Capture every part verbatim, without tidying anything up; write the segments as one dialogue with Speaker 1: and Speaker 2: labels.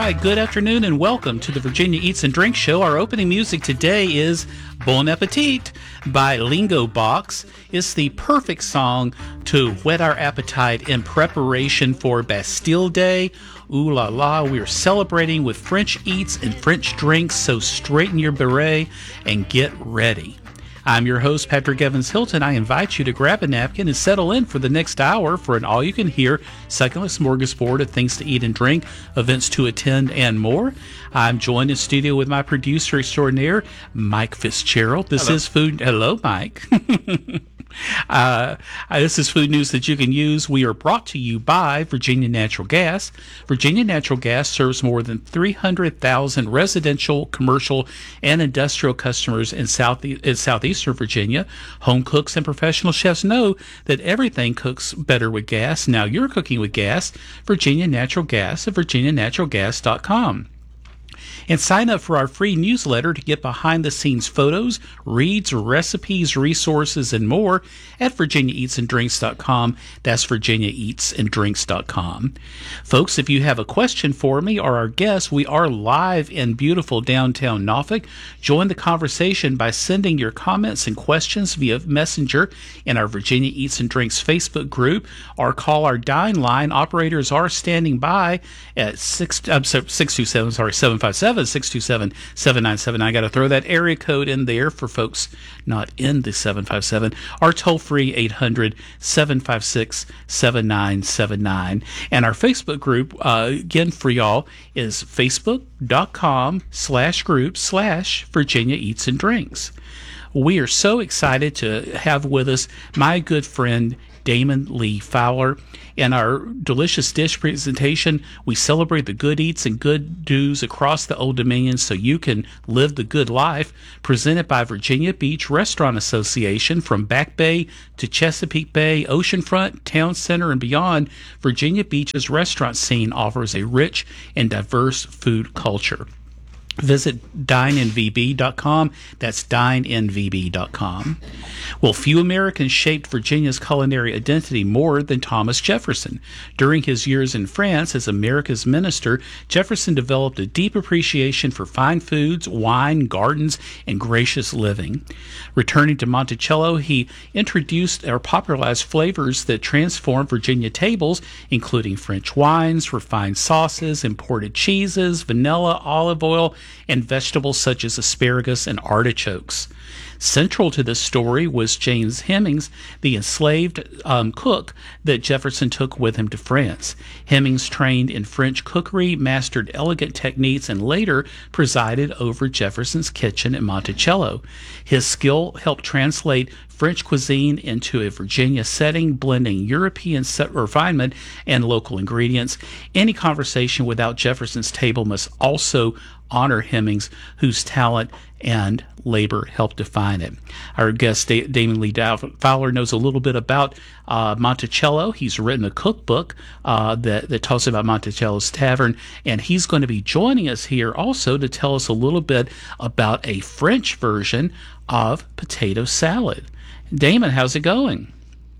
Speaker 1: right, good afternoon and welcome to the Virginia Eats and Drinks Show. Our opening music today is Bon Appetit by Lingo Box. It's the perfect song to whet our appetite in preparation for Bastille Day. Ooh la la, we're celebrating with French eats and French drinks, so straighten your beret and get ready. I'm your host, Patrick Evans Hilton. I invite you to grab a napkin and settle in for the next hour for an all-you-can-hear succulent smorgasbord of things to eat and drink, events to attend, and more. I'm joined in studio with my producer extraordinaire, Mike Fitzgerald. This
Speaker 2: Hello.
Speaker 1: is Food... Hello, Mike. Uh, this is food news that you can use. We are brought to you by Virginia Natural Gas. Virginia Natural Gas serves more than three hundred thousand residential, commercial, and industrial customers in, south, in southeastern Virginia. Home cooks and professional chefs know that everything cooks better with gas. Now you're cooking with gas. Virginia Natural Gas at virginia natural gas dot com. And sign up for our free newsletter to get behind-the-scenes photos, reads, recipes, resources, and more at virginia eats and drinks dot com. That's virginia eats and drinks dot com. Folks, if you have a question for me or our guests, we are live in beautiful downtown Norfolk. Join the conversation by sending your comments and questions via Messenger in our Virginia Eats and Drinks Facebook group, or call our dine line. Operators are standing by at six, uh, six two seven, sorry, seven five seven, six two seven, seven nine seven nine. I got to throw that area code in there for folks not in the seven five seven. Our toll-free eight hundred, seven five six, seven nine seven nine. And our Facebook group, uh, again for y'all, is facebook.com slash group slash Virginia Eats and Drinks. We are so excited to have with us my good friend Damon Lee Fowler. In our delicious dish presentation, we celebrate the good eats and good do's across the Old Dominion so you can live the good life. Presented by Virginia Beach Restaurant Association. From Back Bay to Chesapeake Bay, Oceanfront, Town Center, and beyond, Virginia Beach's restaurant scene offers a rich and diverse food culture. Visit dine n v b dot com. That's dine n v b dot com. Well, few Americans shaped Virginia's culinary identity more than Thomas Jefferson. During his years in France as America's minister, Jefferson developed a deep appreciation for fine foods, wine, gardens, and gracious living. Returning to Monticello, he introduced or popularized flavors that transformed Virginia tables, including French wines, refined sauces, imported cheeses, vanilla, olive oil, and vegetables such as asparagus and artichokes. Central to this story was James Hemings, the enslaved um, cook that Jefferson took with him to France. Hemings trained in French cookery, mastered elegant techniques, and later presided over Jefferson's kitchen at Monticello. His skill helped translate French cuisine into a Virginia setting, blending European set refinement and local ingredients. Any conversation without Jefferson's table must also honor Hemings, whose talent and labor helped define it. Our guest, da- Damon Lee Fowler, knows a little bit about uh, Monticello. He's written a cookbook uh, that, that talks about Monticello's Tavern, and he's going to be joining us here also to tell us a little bit about a French version of potato salad. Damon, how's it going?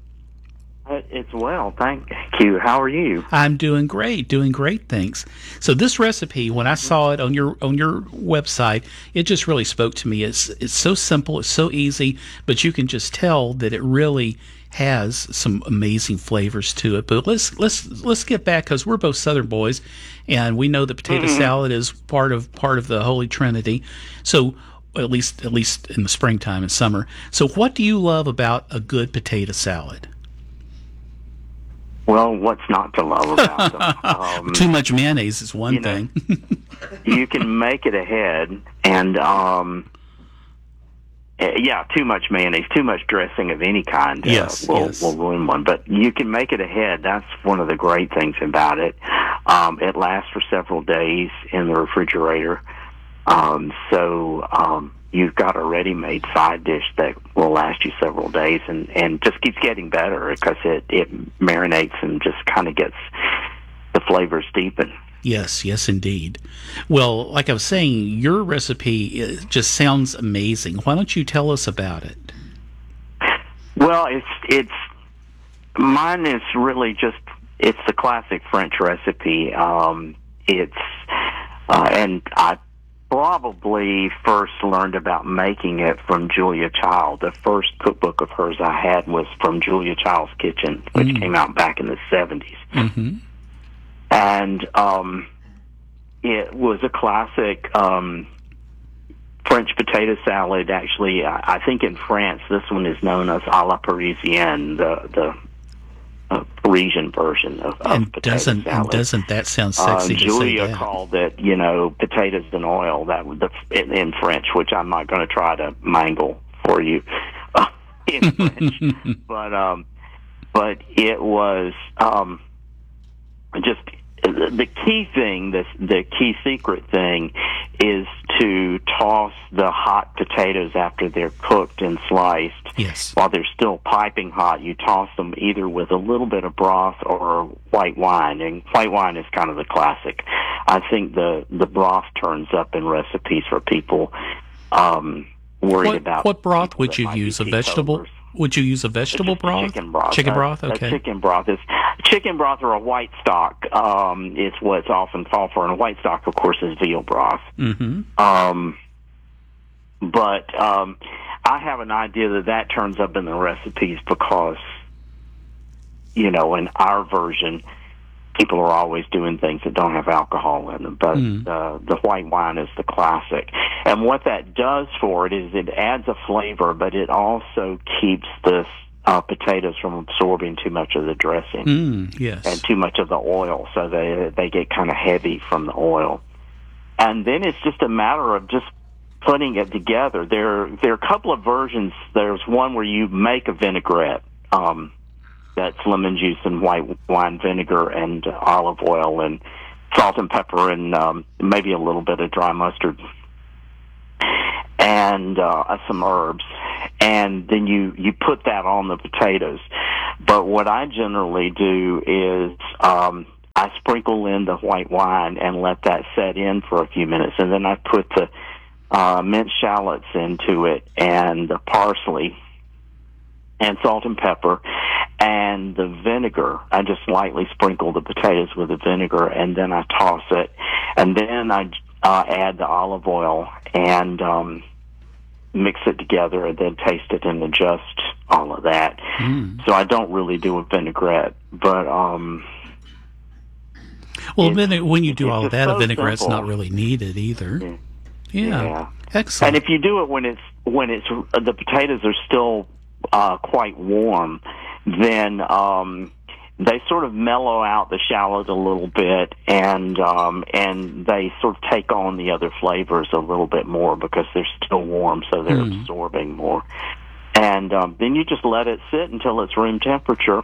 Speaker 2: It's well, thank you. How are you?
Speaker 1: I'm doing great, doing great, thanks. So this recipe, when I saw it on your on your website, it just really spoke to me. It's it's so simple, it's so easy, but you can just tell that it really has some amazing flavors to it. But let's let's let's get back, because we're both Southern boys, and we know that potato mm-hmm. salad is part of part of the Holy Trinity. So at least at least in the springtime and summer. So what do you love about a good potato salad?
Speaker 2: Well, what's not to love about them? Um,
Speaker 1: Too much mayonnaise is one
Speaker 2: you know,
Speaker 1: thing.
Speaker 2: You can make it ahead, and um, yeah, too much mayonnaise, too much dressing of any kind uh,
Speaker 1: yes,
Speaker 2: will,
Speaker 1: yes.
Speaker 2: will ruin one. But you can make it ahead. That's one of the great things about it. Um, it lasts for several days in the refrigerator. Um, so um, you've got a ready-made side dish that will last you several days, and, and just keeps getting better because it, it marinates and just kind of gets the flavors deepened.
Speaker 1: Yes, yes, indeed. Well, like I was saying, your recipe just sounds amazing. Why don't you tell us about it?
Speaker 2: Well, it's it's mine is really just it's the classic French recipe. Um, it's uh, and I probably first learned about making it from Julia Child. The first cookbook of hers I had was from Julia Child's Kitchen, which mm. came out back in the seventies.
Speaker 1: Mm-hmm.
Speaker 2: And um, it was a classic um, French potato salad. Actually, I, I think in France, this one is known as à la Parisienne, the the uh, Parisian version of, of
Speaker 1: and
Speaker 2: potato
Speaker 1: doesn't,
Speaker 2: salad.
Speaker 1: And doesn't that sound sexy
Speaker 2: uh,
Speaker 1: to
Speaker 2: Julia
Speaker 1: say that?
Speaker 2: called it, you know, potatoes and oil. That was the, in, in French, which I'm not going to try to mangle for you uh, in French. but um, but it was um, just the key thing. The the key secret thing is to toss the hot potatoes after they're cooked and sliced.
Speaker 1: Yes.
Speaker 2: While they're still piping hot, you toss them either with a little bit of broth or white wine, and white wine is kind of the classic. I think the the broth turns up in recipes for people um, worried
Speaker 1: what,
Speaker 2: about.
Speaker 1: What broth would you use? A vegetable? Would you use a vegetable
Speaker 2: Just
Speaker 1: broth?
Speaker 2: Chicken broth.
Speaker 1: Chicken
Speaker 2: Uh,
Speaker 1: broth.
Speaker 2: uh,
Speaker 1: Okay.
Speaker 2: chicken broth is chicken broth or a white stock. Um, is what's often called for, and a white stock, of course, is veal broth.
Speaker 1: Mm-hmm.
Speaker 2: Um, but um, I have an idea that that turns up in the recipes because, you know, in our version, people are always doing things that don't have alcohol in them. But
Speaker 1: Mm.
Speaker 2: uh, the white wine is the classic. And what that does for it is it adds a flavor, but it also keeps the uh, potatoes from absorbing too much of the dressing
Speaker 1: Mm, yes.
Speaker 2: and too much of the oil, so they they get kind of heavy from the oil. And then it's just a matter of just putting it together. There, there are a couple of versions. There's one where you make a vinaigrette. Um, that's lemon juice and white wine vinegar and uh, olive oil and salt and pepper and um, maybe a little bit of dry mustard and uh, some herbs. And then you, you put that on the potatoes. But what I generally do is um, I sprinkle in the white wine and let that set in for a few minutes. And then I put the uh, minced shallots into it and the parsley and salt and pepper and the vinegar. I just lightly sprinkle the potatoes with the vinegar, and then I toss it. And then I uh, add the olive oil and um, mix it together and then taste it and adjust all of that.
Speaker 1: Mm.
Speaker 2: So I don't really do a vinaigrette, but... Um,
Speaker 1: well, vine- when you do all of that,
Speaker 2: so
Speaker 1: a vinaigrette's
Speaker 2: simple.
Speaker 1: not really needed either.
Speaker 2: Yeah.
Speaker 1: Yeah.
Speaker 2: yeah.
Speaker 1: Excellent.
Speaker 2: And if you do it when it's when it's uh, the potatoes are still uh, quite warm, then um, they sort of mellow out the shallot a little bit, and um, and they sort of take on the other flavors a little bit more because they're still warm, so they're
Speaker 1: Mm.
Speaker 2: absorbing more. And um, then you just let it sit until it's room temperature,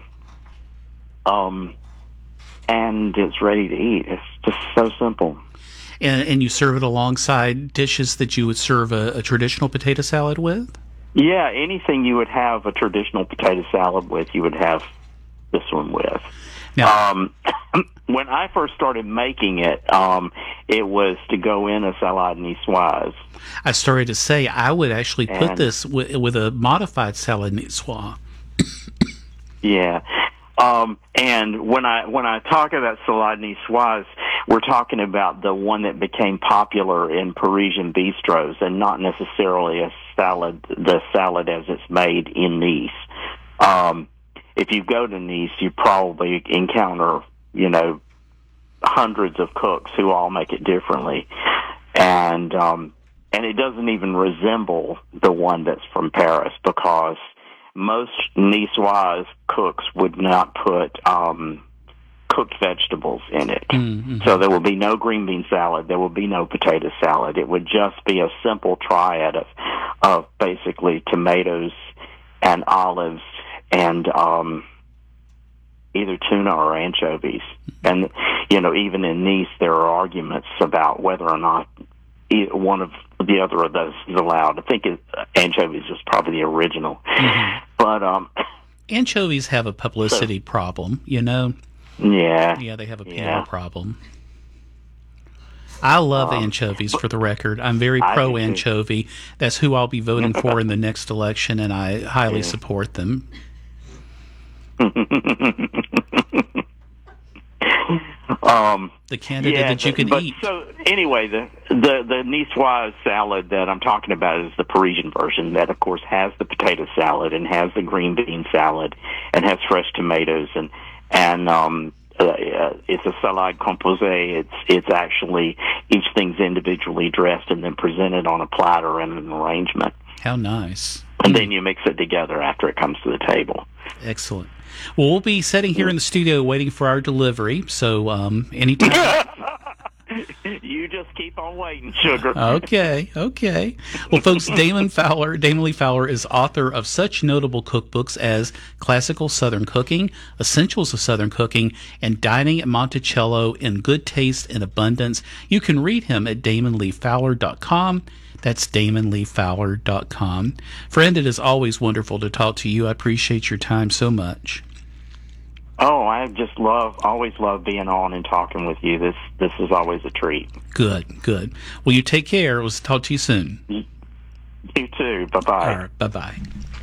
Speaker 2: um, and it's ready to eat. It's just so simple.
Speaker 1: And, and you serve it alongside dishes that you would serve a, a traditional potato salad with?
Speaker 2: Yeah, anything you would have a traditional potato salad with, you would have this one with.
Speaker 1: Now,
Speaker 2: Um, when I first started making it, um, it was to go in a salade niçoise.
Speaker 1: I started to say I would actually put
Speaker 2: And-
Speaker 1: this with, with a modified salad niçoise.
Speaker 2: Yeah. Um, and when I when I talk about salade niçoise, we're talking about the one that became popular in Parisian bistros, and not necessarily a salad, the salad as it's made in Nice. Um, if you go to Nice, you probably encounter, you know, hundreds of cooks who all make it differently, and um, and it doesn't even resemble the one that's from Paris, because most Niçoise cooks would not put um, cooked vegetables in it.
Speaker 1: Mm-hmm.
Speaker 2: So there will be no green bean salad. There will be no potato salad. It would just be a simple triad of, of basically tomatoes and olives and um, either tuna or anchovies. And, you know, even in Nice, there are arguments about whether or not e- one of the other of those is allowed. I think it, anchovies was probably the original.
Speaker 1: Mm-hmm.
Speaker 2: But, um,
Speaker 1: Anchovies have a publicity so, problem, you know?
Speaker 2: Yeah.
Speaker 1: Yeah, they have a P R
Speaker 2: yeah.
Speaker 1: problem. I love
Speaker 2: um,
Speaker 1: anchovies, for the record. I'm very pro anchovy. That's who I'll be voting for in the next election, and I highly yeah. support them.
Speaker 2: Um,
Speaker 1: The candidate
Speaker 2: yeah,
Speaker 1: that you can
Speaker 2: but
Speaker 1: eat.
Speaker 2: So anyway, the the the niçoise salad that I'm talking about is the Parisian version. That of course has the potato salad and has the green bean salad and has fresh tomatoes and and um, uh, uh, it's a salade composé. It's it's actually each thing's individually dressed and then presented on a platter in an arrangement.
Speaker 1: How nice.
Speaker 2: And then you mix it together after it comes to the table.
Speaker 1: Excellent. Well, we'll be sitting here in the studio waiting for our delivery. So, um, anytime.
Speaker 2: You just keep on waiting, sugar.
Speaker 1: Okay, okay. Well, folks, Damon Fowler, Damon Lee Fowler is author of such notable cookbooks as Classical Southern Cooking, Essentials of Southern Cooking, and Dining at Monticello in Good Taste and Abundance. You can read him at damon lee fowler dot com. That's damon lee fowler dot com. Friend, it is always wonderful to talk to you. I appreciate your time so much.
Speaker 2: Oh, I just love, always love being on and talking with you. This this is always a treat.
Speaker 1: Good, good. Well, you take care. We'll talk to you soon.
Speaker 2: You too. Bye-bye.
Speaker 1: All right, bye-bye.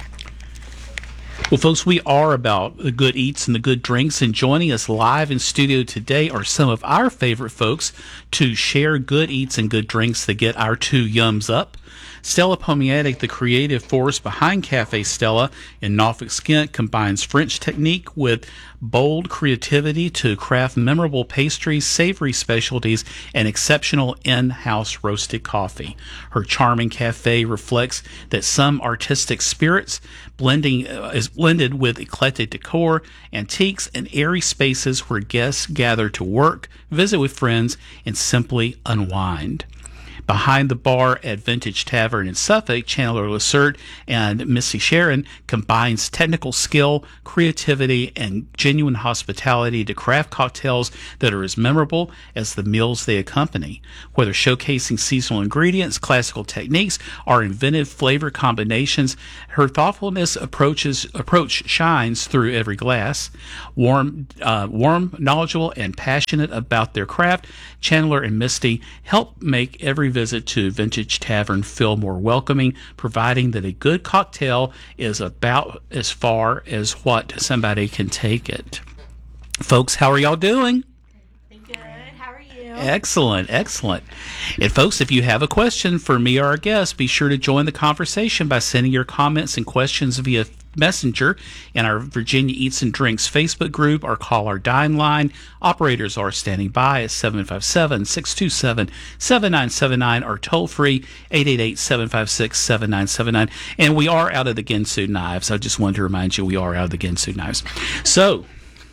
Speaker 1: Well, folks, we are about the good eats and the good drinks, and joining us live in studio today are some of our favorite folks to share good eats and good drinks that get our two yums up. Stella Pomiatic, the creative force behind Cafe Stella in Norfolk, Kent, combines French technique with bold creativity to craft memorable pastries, savory specialties, and exceptional in-house roasted coffee. Her charming cafe reflects that some artistic spirits blending uh, is blended with eclectic decor, antiques, and airy spaces where guests gather to work, visit with friends, and simply unwind. Behind the bar at Vintage Tavern in Suffolk, Chandler Lessert and Missy Sharon combines technical skill, creativity, and genuine hospitality to craft cocktails that are as memorable as the meals they accompany. Whether showcasing seasonal ingredients, classical techniques, or inventive flavor combinations, her thoughtfulness approaches approach shines through every glass. Warm, uh, warm, knowledgeable, and passionate about their craft, Chandler and Misty help make every visit to Vintage Tavern feel more welcoming, providing that a good cocktail is about as far as what somebody can take it. Folks, how are y'all doing?
Speaker 3: Good. How are you?
Speaker 1: Excellent, excellent. And folks, if you have a question for me or our guest, be sure to join the conversation by sending your comments and questions via Messenger in our Virginia Eats and Drinks Facebook group or call our dine line. Operators are standing by at seven five seven, six two seven, seven nine seven nine or toll free eight eight eight, seven five six, seven nine seven nine. And we are out of the Ginsu knives. I just wanted to remind you we are out of the Ginsu knives. So,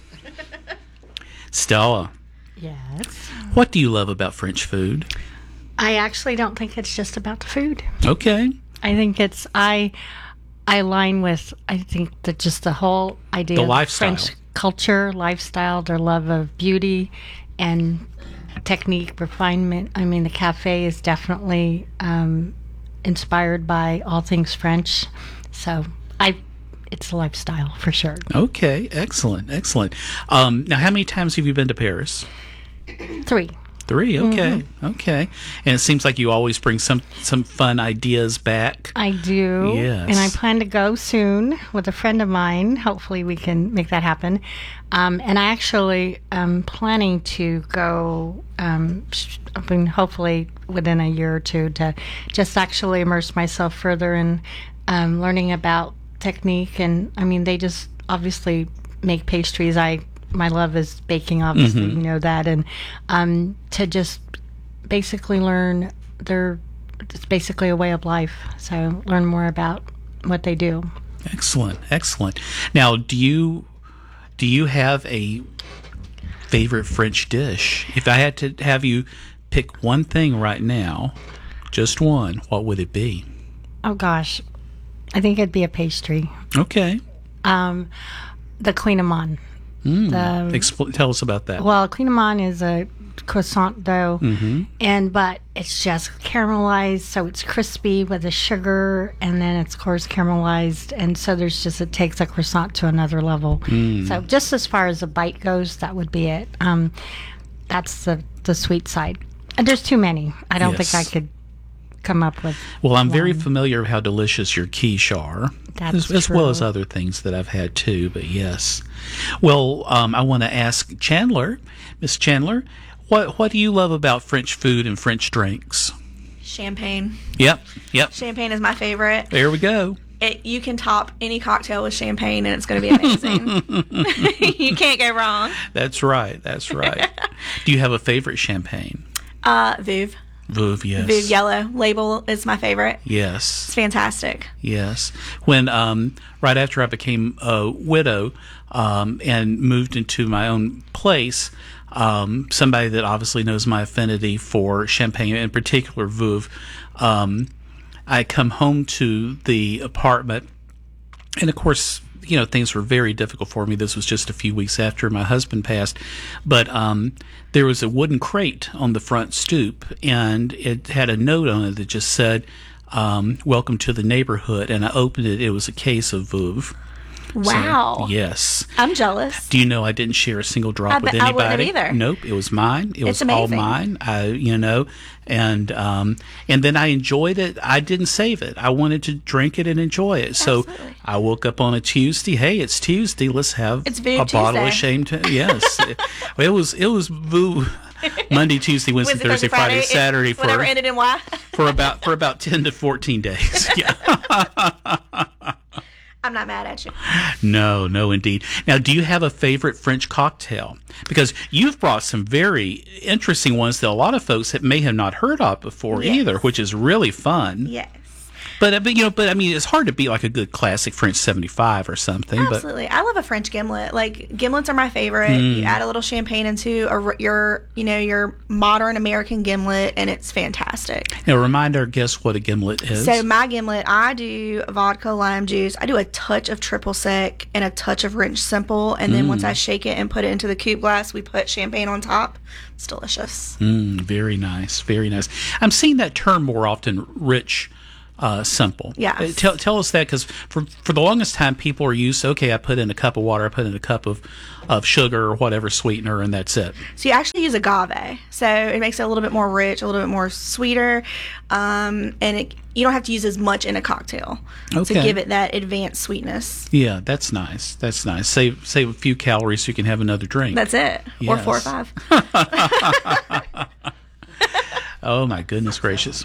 Speaker 1: Stella,
Speaker 3: Yes.
Speaker 1: what do you love about French food?
Speaker 3: I actually don't think it's just about the food.
Speaker 1: Okay.
Speaker 3: I think it's I I align with I think that just the whole idea
Speaker 1: The
Speaker 3: of
Speaker 1: lifestyle.
Speaker 3: French culture, lifestyle, their love of beauty and technique, refinement. I mean, the cafe is definitely um, inspired by all things French. So I, it's a lifestyle for sure.
Speaker 1: Okay. Excellent. Excellent. Um, now, how many times have you been to Paris?
Speaker 3: Three.
Speaker 1: Three. Okay. Okay. And it seems like you always bring some some fun ideas back.
Speaker 3: I do.
Speaker 1: Yes.
Speaker 3: And I plan to go soon with a friend of mine. Hopefully, we can make that happen. Um, and I actually am planning to go, um, sh- I mean, hopefully within a year or two, to just actually immerse myself further in um, learning about technique. And I mean, they just obviously make pastries. I my love is baking, obviously, you know that, and um, to just basically learn their, it's basically a way of life. So learn more about what they do.
Speaker 1: Excellent. Excellent. Now, do you do you have a favorite French dish? If I had to have you pick one thing right now, just one, what would it be?
Speaker 3: Oh gosh, I think it'd be a pastry.
Speaker 1: Okay.
Speaker 3: Um, the Queen Amman.
Speaker 1: Mm.
Speaker 3: The,
Speaker 1: Expl- tell us about that.
Speaker 3: Well, Queen Amman is a croissant dough,
Speaker 1: Mm-hmm.
Speaker 3: and but it's just caramelized, so it's crispy with the sugar, and then it's of course caramelized, and so there's just it takes a croissant to another level.
Speaker 1: Mm.
Speaker 3: So just as far as the bite goes, that would be it. Um, that's the the sweet side. And there's too many. I don't
Speaker 1: Yes.
Speaker 3: think I could come up with.
Speaker 1: Well, I'm very
Speaker 3: one.
Speaker 1: familiar with how delicious your quiche are,
Speaker 3: That's
Speaker 1: as, as well as
Speaker 3: true.
Speaker 1: other things that I've had too. But yes, well, um, I want to ask Chandler, Miss Chandler, what what do you love about French food and French drinks?
Speaker 4: Champagne.
Speaker 1: Yep, yep.
Speaker 4: Champagne is my favorite.
Speaker 1: There we go.
Speaker 4: It, you can top any cocktail with champagne, and it's going to be amazing. You can't go wrong.
Speaker 1: That's right. That's right. Do you have a favorite champagne?
Speaker 4: Uh, Veuve.
Speaker 1: Veuve, yes.
Speaker 4: Veuve Yellow Label is my favorite.
Speaker 1: Yes.
Speaker 4: It's fantastic.
Speaker 1: Yes. When um, right after I became a widow um, and moved into my own place, um, somebody that obviously knows my affinity for champagne, in particular Veuve, um, I come home to the apartment, and of course, you know, things were very difficult for me. This was just a few weeks after my husband passed, but um, there was a wooden crate on the front stoop, and it had a note on it that just said, um, "Welcome to the neighborhood." And I opened it; it was a case of Veuve.
Speaker 4: Wow.
Speaker 1: So, yes.
Speaker 4: I'm jealous.
Speaker 1: Do you know I didn't share a single drop
Speaker 4: I
Speaker 1: with
Speaker 4: bet- I wouldn't have
Speaker 1: anybody?
Speaker 4: either.
Speaker 1: Nope, it was mine. It was
Speaker 4: It's
Speaker 1: all
Speaker 4: amazing.
Speaker 1: mine. I, you know, and um, and then I enjoyed it. I didn't save it. I wanted to drink it and enjoy it. So
Speaker 4: Absolutely.
Speaker 1: I woke up on a Tuesday. Hey, it's Tuesday. Let's have
Speaker 4: It's
Speaker 1: a
Speaker 4: Veuve
Speaker 1: bottle of
Speaker 4: Tuesday.
Speaker 1: shame. Yes, it, well, it was it was Veuve Monday, Tuesday, Wednesday,
Speaker 4: Wednesday,
Speaker 1: Thursday, Friday,
Speaker 4: it-
Speaker 1: Saturday for
Speaker 4: whatever ended in Y.
Speaker 1: for about for about ten to fourteen days. Yeah.
Speaker 4: I'm not mad at you.
Speaker 1: No, no, indeed. Now, do you have a favorite French cocktail? Because you've brought some very interesting ones that a lot of folks that may have not heard of before
Speaker 4: Yes.
Speaker 1: either, which is really fun.
Speaker 4: Yes.
Speaker 1: But, uh, but you know, but I mean, it's hard to beat like a good classic French seventy-five or something. But
Speaker 4: Absolutely. I love a French gimlet. Like, gimlets are my favorite.
Speaker 1: Mm.
Speaker 4: You add a little champagne into a, r- your, you know, your modern American gimlet, and it's fantastic.
Speaker 1: now, remind our guests what a gimlet is.
Speaker 4: So my gimlet, I do vodka, lime juice. I do a touch of triple sec and a touch of French simple, and then once I shake it and put it into the coupe glass, we put champagne on top. It's delicious.
Speaker 1: Mm, very nice, very nice. I'm seeing that term more often, rich. Uh, simple.
Speaker 4: Yes.
Speaker 1: Uh, tell tell us that, because for for the longest time people are used to, okay, I put in a cup of water, I put in a cup of, of sugar or whatever sweetener, and that's it.
Speaker 4: So you actually use agave, so it makes it a little bit more rich, a little bit more sweeter, um, and it, you don't have to use as much in a cocktail
Speaker 1: Okay.
Speaker 4: to give it that advanced sweetness.
Speaker 1: Yeah, that's nice. That's nice. Save save a few calories so you can have another drink.
Speaker 4: That's it, or four or
Speaker 1: Yes.
Speaker 4: five.
Speaker 1: Oh my goodness gracious.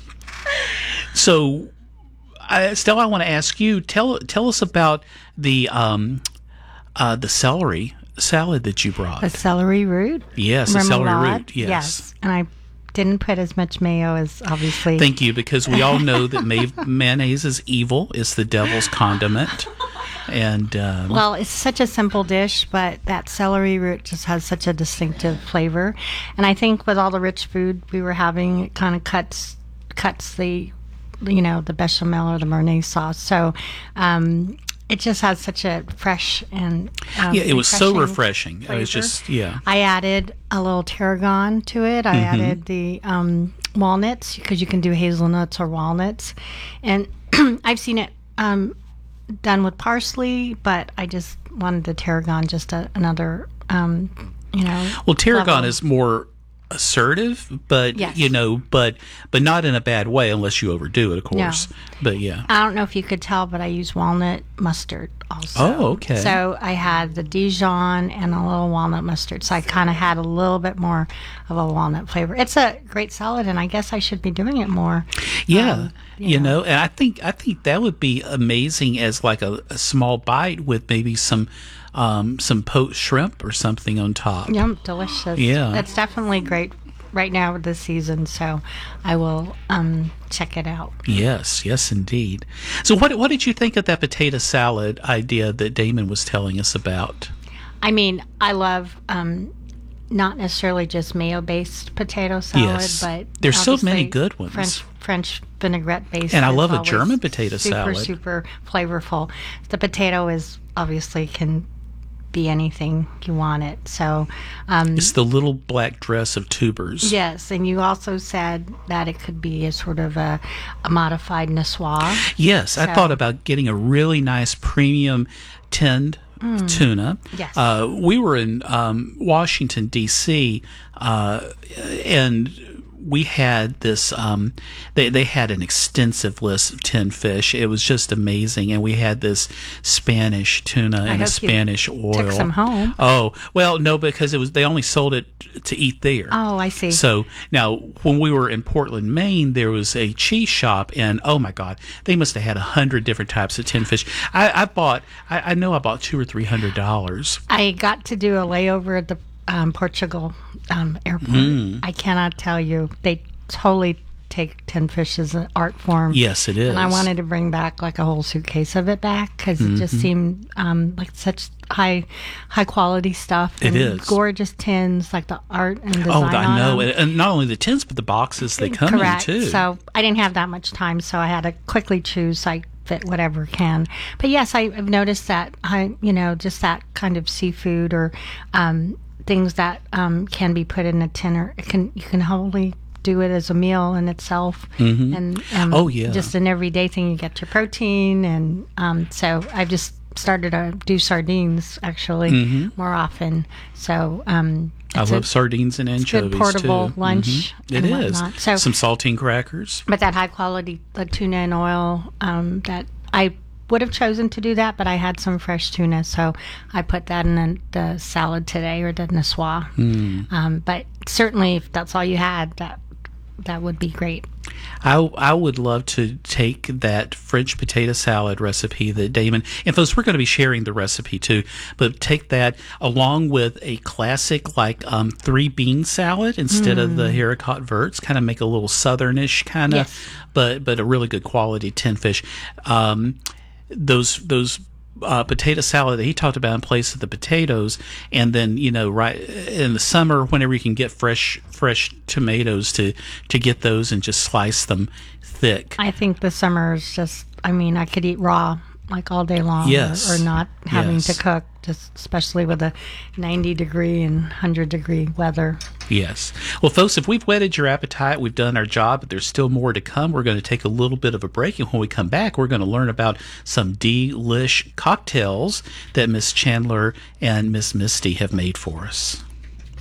Speaker 1: So, I, Stella, I want to ask you, tell tell us about the um, uh, the celery salad that you brought.
Speaker 3: The celery root.
Speaker 1: Yes, the celery
Speaker 3: remoulade.
Speaker 1: root. Yes.
Speaker 3: And I didn't put as much mayo as obviously.
Speaker 1: Thank you, because we all know that may- mayonnaise is evil. It's the devil's condiment. And um,
Speaker 3: Well, it's such a simple dish, but that celery root just has such a distinctive flavor. And I think with all the rich food we were having, it kind of cuts cuts the, you know, the bechamel or the Mornay sauce. So um, it just has such a fresh and um,
Speaker 1: yeah, it was so
Speaker 3: refreshing
Speaker 1: refreshing. It was
Speaker 3: flavor.
Speaker 1: just, yeah.
Speaker 3: I added a little tarragon to it. I
Speaker 1: Mm-hmm.
Speaker 3: added the um, walnuts, because you can do hazelnuts or walnuts. And I've seen it um, done with parsley, but I just wanted the tarragon, just a, another, um, you know.
Speaker 1: Well, tarragon
Speaker 3: level.
Speaker 1: is more assertive, but
Speaker 3: Yes.
Speaker 1: you know, but but not in a bad way unless you overdo it, of course. But yeah.
Speaker 3: I don't know if you could tell, but I use walnut mustard also.
Speaker 1: Oh, okay.
Speaker 3: So I had the Dijon and a little walnut mustard. So I kind of had a little bit more of a walnut flavor. It's a great salad, and I guess I should be doing it more.
Speaker 1: Yeah,
Speaker 3: Um,
Speaker 1: you know, and I think I think that would be amazing as like a, a small bite with maybe some um, some poached shrimp or something on top.
Speaker 3: Yum, delicious.
Speaker 1: Yeah.
Speaker 3: It's definitely great right now this season, so I will um, check it out.
Speaker 1: Yes, yes, indeed. So, what what did you think of that potato salad idea that Damon was telling us about?
Speaker 3: I mean, I love um, not necessarily just mayo-based potato salad,
Speaker 1: Yes.
Speaker 3: but
Speaker 1: There's so many
Speaker 3: obviously
Speaker 1: good ones.
Speaker 3: French French vinaigrette-based,
Speaker 1: And I
Speaker 3: is
Speaker 1: love a
Speaker 3: always
Speaker 1: German potato
Speaker 3: super,
Speaker 1: salad.
Speaker 3: Super flavorful. The potato is obviously can be anything you want it. So, um,
Speaker 1: It's the little black dress of tubers.
Speaker 3: yes, and you also said that it could be a sort of a, a modified niçoise.
Speaker 1: Yes, I
Speaker 3: So-
Speaker 1: thought about getting a really nice premium tinned tuna.
Speaker 3: Yes.
Speaker 1: Uh, we were in um, Washington, D C, uh, and we had this. Um, they they had an extensive list of tin fish. It was just amazing, and we had this Spanish tuna and a
Speaker 3: hope you
Speaker 1: Spanish oil.
Speaker 3: took some home.
Speaker 1: Oh well, no, because it was they only sold it to eat there.
Speaker 3: Oh, I see.
Speaker 1: So now, when we were in Portland, Maine, there was a cheese shop, and oh my God, they must have had a hundred different types of tin fish. I, I bought, I, I know I bought two or three hundred dollars.
Speaker 3: I got to do a layover at the um, Portugal um, airport.
Speaker 1: Mm.
Speaker 3: I cannot tell you, they totally take tin fish as an art form.
Speaker 1: Yes, it is.
Speaker 3: And I wanted to bring back like a whole suitcase of it back because
Speaker 1: Mm-hmm.
Speaker 3: it just seemed um, like such high high quality stuff.
Speaker 1: It
Speaker 3: and
Speaker 1: is.
Speaker 3: Gorgeous tins, like the art and design.
Speaker 1: Oh, I
Speaker 3: on
Speaker 1: know,
Speaker 3: them.
Speaker 1: and, and not only the tins, but the boxes they come
Speaker 3: Correct.
Speaker 1: in too.
Speaker 3: So I didn't have that much time, so I had to quickly choose. I fit whatever can. But yes, I, I've noticed that I, you know, just that kind of seafood or um, things that um, can be put in a tin, or it can you can wholly do it as a meal in itself.
Speaker 1: Mhm.
Speaker 3: And um,
Speaker 1: Oh, yeah.
Speaker 3: just an everyday thing. You get your protein, and um, so I've just started to do sardines actually
Speaker 1: Mhm.
Speaker 3: more often. So um,
Speaker 1: I
Speaker 3: it's
Speaker 1: love
Speaker 3: a,
Speaker 1: sardines and
Speaker 3: it's
Speaker 1: anchovies
Speaker 3: good portable
Speaker 1: too.
Speaker 3: lunch.
Speaker 1: Mhm. It
Speaker 3: and
Speaker 1: is.
Speaker 3: whatnot. So
Speaker 1: Some saltine crackers.
Speaker 3: but that high quality uh, tuna and oil, um, that I would have chosen to do that, but I had some fresh tuna, so I put that in the, the salad today, or the niçoise.
Speaker 1: Mm.
Speaker 3: Um, but certainly, if that's all you had, that that would be great.
Speaker 1: I, I would love to take that French potato salad recipe that Damon, and folks, we're going to be sharing the recipe too, but take that along with a classic like um, three bean salad instead of the haricot verts, kind of make a little southernish kind of,
Speaker 3: Yes.
Speaker 1: but but a really good quality tin fish. Um, those those uh, potato salad that he talked about in place of the potatoes, and then you know right in the summer whenever you can get fresh fresh tomatoes to to get those and just slice them thick.
Speaker 3: I think the summer is just, I mean, I could eat raw like all day long,
Speaker 1: Yes.
Speaker 3: or, or not having
Speaker 1: Yes.
Speaker 3: to cook, just especially with a ninety degree and one hundred degree weather.
Speaker 1: Yes. Well, folks, if we've whetted your appetite, we've done our job, but there's still more to come. We're going to take a little bit of a break, and when we come back, we're going to learn about some delish cocktails that Miss Chandler and Miss Misty have made for us.